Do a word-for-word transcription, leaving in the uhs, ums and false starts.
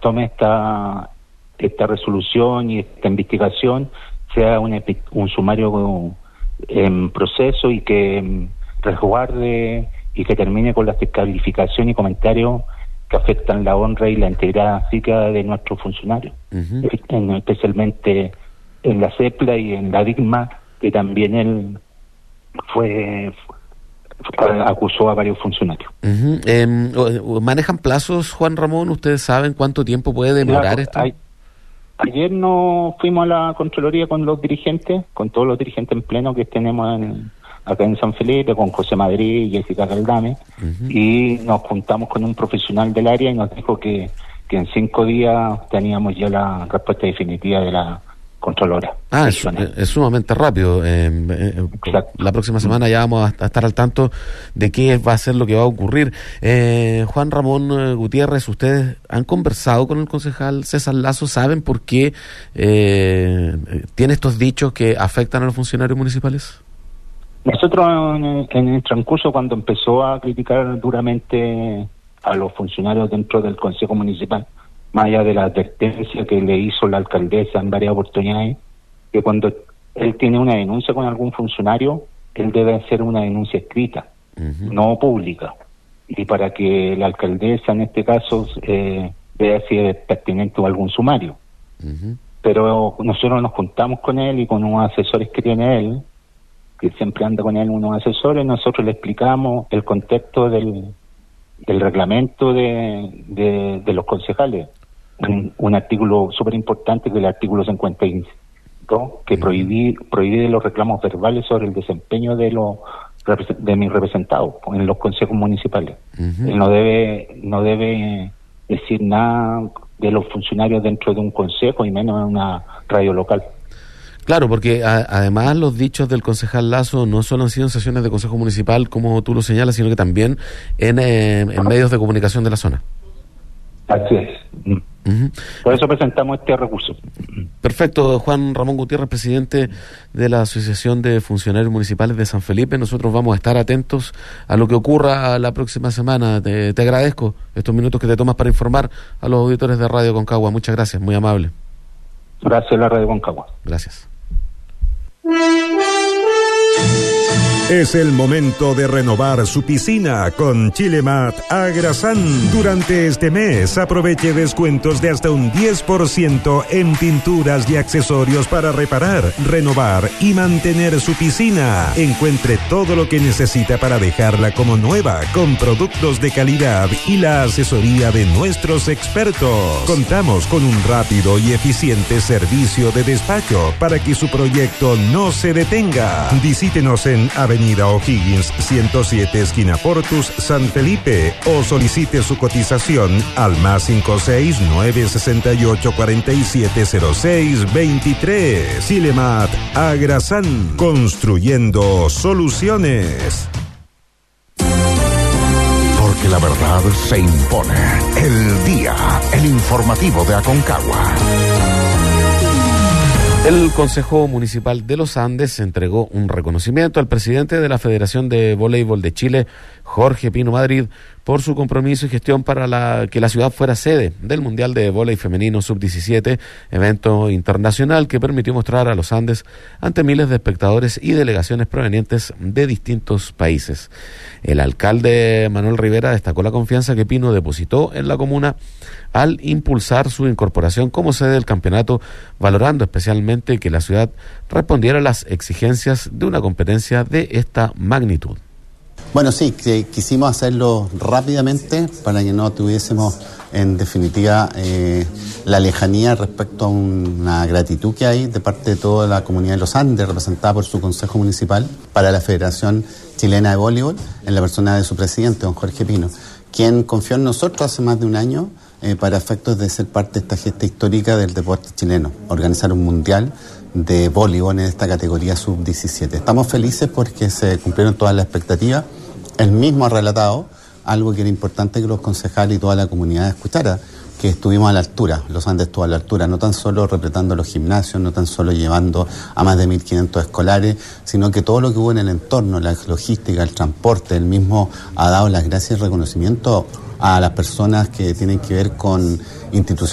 tome esta esta resolución y esta investigación, sea un, epi- un sumario en proceso y que resguarde y que termine con la descalificación y comentarios que afectan la honra y la integridad física de nuestros funcionarios, uh-huh. en, especialmente en la CEPLA y en la DIGMA, que también él fue, fue acusó a varios funcionarios. Uh-huh. Eh, ¿Manejan plazos, Juan Ramón? ¿Ustedes saben cuánto tiempo puede demorar claro, esto? Hay, ayer nos fuimos a la Contraloría con los dirigentes, con todos los dirigentes en pleno que tenemos en, acá en San Felipe, con José Madrid y Jessica Caldame, uh-huh. y nos juntamos con un profesional del área y nos dijo que, que en cinco días teníamos ya la respuesta definitiva de la Contralora. Ah, es, es sumamente rápido. Eh, eh, la próxima semana ya vamos a estar al tanto de qué va a ser lo que va a ocurrir. Eh, Juan Ramón eh, Gutiérrez, ¿ustedes han conversado con el concejal César Lazo? ¿Saben por qué eh, tiene estos dichos que afectan a los funcionarios municipales? Nosotros en, en el transcurso, cuando empezó a criticar duramente a los funcionarios dentro del Consejo Municipal, más allá de la advertencia que le hizo la alcaldesa en varias oportunidades, que cuando él tiene una denuncia con algún funcionario, él debe hacer una denuncia escrita, uh-huh. no pública, y para que la alcaldesa en este caso eh, vea si es pertinente o algún sumario. Uh-huh. Pero nosotros nos juntamos con él y con unos asesores que tiene él, que siempre anda con él unos asesores, nosotros le explicamos el contexto del, del reglamento de, de, de los concejales. Un, un artículo súper importante, que es el artículo cincuenta y dos, que prohibí, prohíbe los reclamos verbales sobre el desempeño de los de mis representados en los consejos municipales. Uh-huh. Él no debe no debe decir nada de los funcionarios dentro de un consejo y menos en una radio local. Claro, porque a, además los dichos del concejal Lazo no solo han sido en sesiones de consejo municipal, como tú lo señalas, sino que también en, eh, en medios de comunicación de la zona. Así es. Uh-huh. Por eso presentamos este recurso. Perfecto, Juan Ramón Gutiérrez, presidente de la Asociación de Funcionarios Municipales de San Felipe. Nosotros vamos a estar atentos a lo que ocurra la próxima semana. Te, te agradezco estos minutos que te tomas para informar a los auditores de Radio Concagua. Muchas gracias, muy amable. Gracias a la Radio Concagua. Gracias. Es el momento de renovar su piscina con Chilemat Agrasan. Durante este mes aproveche descuentos de hasta un diez por ciento en pinturas y accesorios para reparar, renovar y mantener su piscina. Encuentre todo lo que necesita para dejarla como nueva, con productos de calidad y la asesoría de nuestros expertos. Contamos con un rápido y eficiente servicio de despacho para que su proyecto no se detenga. Visítenos en Avenida O'Higgins ciento siete, esquina Portus, San Felipe, o solicite su cotización al más cinco seis nueve seis ocho cuatro siete cero seis dos tres. Chilemat Agrasan, construyendo soluciones. Porque la verdad se impone. El día, el informativo de Aconcagua. El Consejo Municipal de los Andes entregó un reconocimiento al presidente de la Federación de Voleibol de Chile, Jorge Pino Madrid, por su compromiso y gestión para la, que la ciudad fuera sede del Mundial de Vóley Femenino sub diecisiete, evento internacional que permitió mostrar a los Andes ante miles de espectadores y delegaciones provenientes de distintos países. El alcalde Manuel Rivera destacó la confianza que Pino depositó en la comuna al impulsar su incorporación como sede del campeonato, valorando especialmente que la ciudad respondiera a las exigencias de una competencia de esta magnitud. Bueno, sí, que quisimos hacerlo rápidamente para que no tuviésemos, en definitiva, eh, la lejanía respecto a una gratitud que hay de parte de toda la comunidad de los Andes, representada por su Consejo Municipal, para la Federación Chilena de Voleibol, en la persona de su presidente, don Jorge Pino, quien confió en nosotros hace más de un año eh, para efectos de ser parte de esta gesta histórica del deporte chileno, organizar un mundial de voleibol en esta categoría sub diecisiete. Estamos felices porque se cumplieron todas las expectativas. Él mismo ha relatado algo que era importante que los concejales y toda la comunidad escuchara, que estuvimos a la altura, los Andes estuvo a la altura, no tan solo repletando los gimnasios, no tan solo llevando a más de mil quinientos escolares, sino que todo lo que hubo en el entorno, la logística, el transporte. Él mismo ha dado las gracias y reconocimiento a las personas que tienen que ver con instituciones